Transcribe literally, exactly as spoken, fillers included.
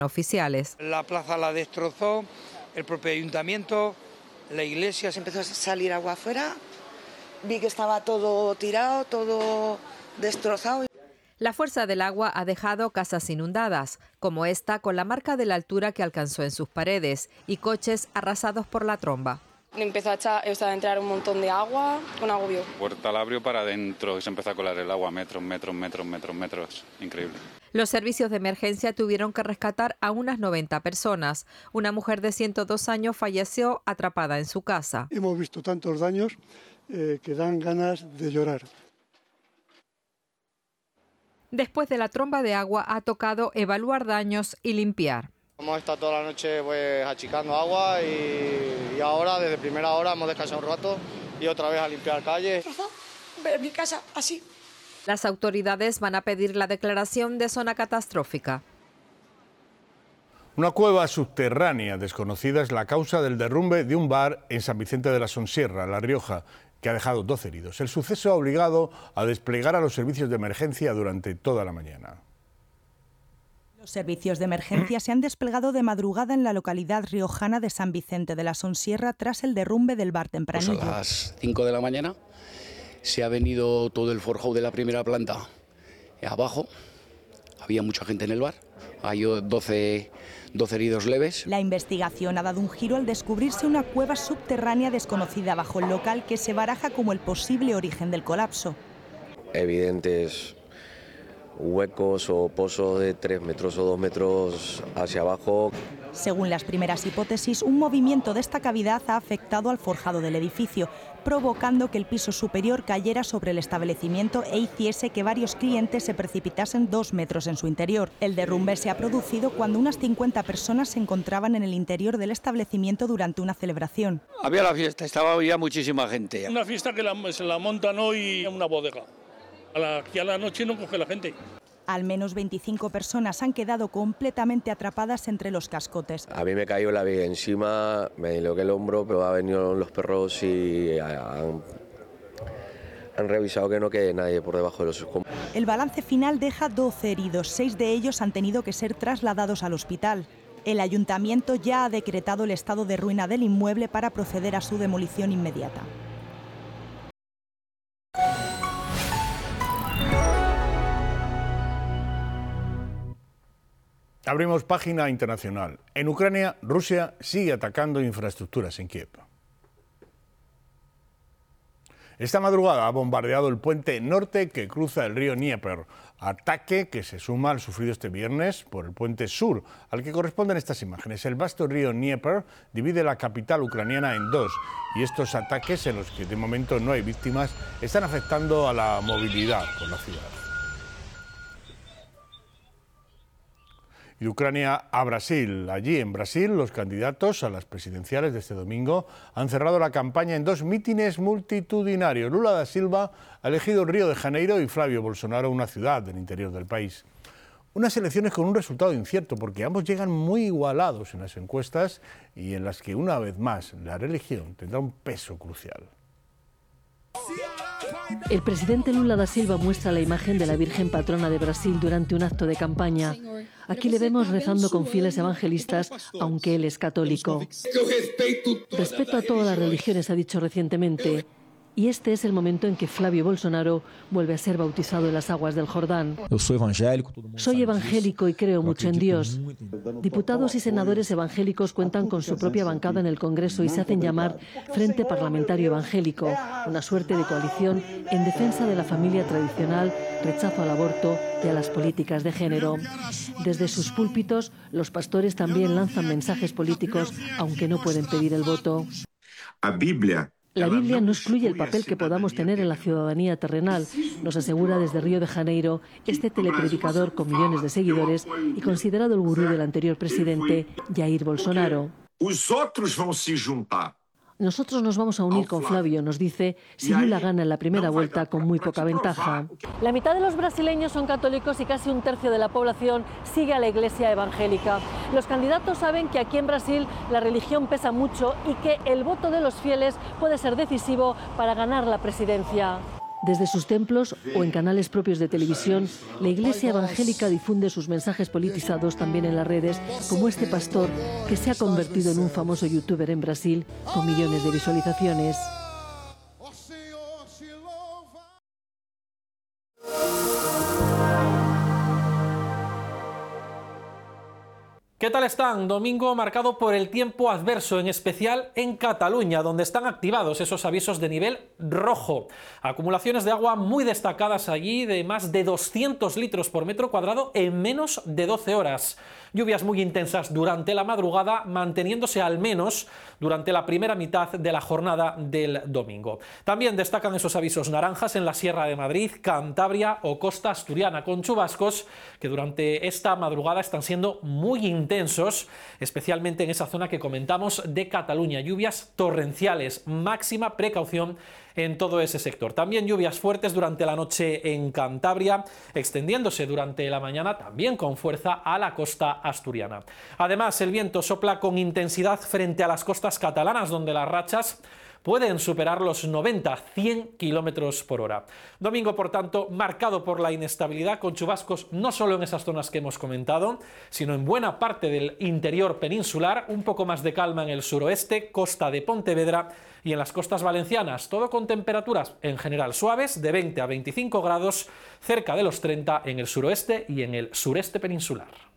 oficiales. La plaza la destrozó, el propio ayuntamiento, la iglesia. Se empezó a salir agua afuera, vi que estaba todo tirado, todo destrozado. La fuerza del agua ha dejado casas inundadas, como esta, con la marca de la altura que alcanzó en sus paredes, y coches arrasados por la tromba. Empezó a, echar, o sea, a entrar un montón de agua, un agobio. La puerta la abrió para adentro y se empezó a colar el agua, metros, metros, metros, metros, metros. Increíble. Los servicios de emergencia tuvieron que rescatar a unas noventa personas. Una mujer de ciento dos años falleció atrapada en su casa. Hemos visto tantos daños eh, que dan ganas de llorar. Después de la tromba de agua ha tocado evaluar daños y limpiar. Hemos estado toda la noche pues achicando agua y, y ahora desde primera hora hemos descansado un rato y otra vez a limpiar calles. Mi casa así. Las autoridades van a pedir la declaración de zona catastrófica. Una cueva subterránea desconocida es la causa del derrumbe de un bar en San Vicente de la Sonsierra, La Rioja, que ha dejado doce heridos. El suceso ha obligado a desplegar a los servicios de emergencia durante toda la mañana. Los servicios de emergencia se han desplegado de madrugada en la localidad riojana de San Vicente de la Sonsierra tras el derrumbe del bar tempranillo. Pues a las cinco de la mañana se ha venido todo el forjado de la primera planta abajo. Había mucha gente en el bar. Hay doce, doce heridos leves. La investigación ha dado un giro al descubrirse una cueva subterránea desconocida bajo el local que se baraja como el posible origen del colapso. Evidentes huecos o pozos de tres metros o dos metros hacia abajo. Según las primeras hipótesis, un movimiento de esta cavidad ha afectado al forjado del edificio, provocando que el piso superior cayera sobre el establecimiento e hiciese que varios clientes se precipitasen dos metros en su interior. El derrumbe se ha producido cuando unas cincuenta personas se encontraban en el interior del establecimiento durante una celebración. Había la fiesta, estaba ya muchísima gente. Una fiesta que la, se la montan hoy en una bodega. A la, aquí a la noche no coge la gente. Al menos veinticinco personas han quedado completamente atrapadas entre los cascotes. A mí me cayó la viga encima, me disloqué el hombro, pero han venido los perros y han, han revisado que no quede nadie por debajo de los escombros. El balance final deja doce heridos, seis de ellos han tenido que ser trasladados al hospital. El ayuntamiento ya ha decretado el estado de ruina del inmueble para proceder a su demolición inmediata. Abrimos página internacional. En Ucrania, Rusia sigue atacando infraestructuras en Kiev. Esta madrugada ha bombardeado el puente norte que cruza el río Dnieper, ataque que se suma al sufrido este viernes por el puente sur, al que corresponden estas imágenes. El vasto río Dnieper divide la capital ucraniana en dos, y estos ataques, en los que de momento no hay víctimas, están afectando a la movilidad por la ciudad. Y de Ucrania a Brasil. Allí, en Brasil, los candidatos a las presidenciales de este domingo han cerrado la campaña en dos mítines multitudinarios. Lula da Silva ha elegido Río de Janeiro y Flavio Bolsonaro una ciudad del interior del país. Unas elecciones con un resultado incierto, porque ambos llegan muy igualados en las encuestas y en las que, una vez más, la religión tendrá un peso crucial. El presidente Lula da Silva muestra la imagen de la Virgen patrona de Brasil durante un acto de campaña. Aquí le vemos rezando con fieles evangelistas, aunque él es católico. Respeto a todas las religiones, ha dicho recientemente. Y este es el momento en que Flavio Bolsonaro vuelve a ser bautizado en las aguas del Jordán. Soy evangélico y creo mucho en Dios. Diputados y senadores evangélicos cuentan con su propia bancada en el Congreso y se hacen llamar Frente Parlamentario Evangélico, una suerte de coalición en defensa de la familia tradicional, rechazo al aborto y a las políticas de género. Desde sus púlpitos, los pastores también lanzan mensajes políticos, aunque no pueden pedir el voto. La Biblia La Biblia no excluye el papel que podamos tener en la ciudadanía terrenal, nos asegura desde Río de Janeiro este telepredicador con millones de seguidores y considerado el gurú del anterior presidente, Jair Bolsonaro. Nosotros nos vamos a unir con Flavio, nos dice, si Lula gana en la primera vuelta con muy poca ventaja. La mitad de los brasileños son católicos y casi un tercio de la población sigue a la iglesia evangélica. Los candidatos saben que aquí en Brasil la religión pesa mucho y que el voto de los fieles puede ser decisivo para ganar la presidencia. Desde sus templos o en canales propios de televisión, la Iglesia evangélica difunde sus mensajes politizados también en las redes, como este pastor que se ha convertido en un famoso youtuber en Brasil con millones de visualizaciones. ¿Qué tal están? Domingo marcado por el tiempo adverso, en especial en Cataluña, donde están activados esos avisos de nivel rojo. Acumulaciones de agua muy destacadas allí, de más de doscientos litros por metro cuadrado en menos de doce horas. Lluvias muy intensas durante la madrugada, manteniéndose al menos durante la primera mitad de la jornada del domingo. También destacan esos avisos naranjas en la Sierra de Madrid, Cantabria o Costa Asturiana, con chubascos que durante esta madrugada están siendo muy intensos, especialmente en esa zona que comentamos de Cataluña. Lluvias torrenciales, máxima precaución en todo ese sector. También lluvias fuertes durante la noche en Cantabria, extendiéndose durante la mañana también con fuerza a la costa asturiana. Además, el viento sopla con intensidad frente a las costas catalanas, donde las rachas pueden superar los noventa a cien kilómetros por hora. Domingo, por tanto, marcado por la inestabilidad, con chubascos no solo en esas zonas que hemos comentado, sino en buena parte del interior peninsular, un poco más de calma en el suroeste, costa de Pontevedra y en las costas valencianas, todo con temperaturas en general suaves de veinte a veinticinco grados, cerca de los treinta en el suroeste y en el sureste peninsular.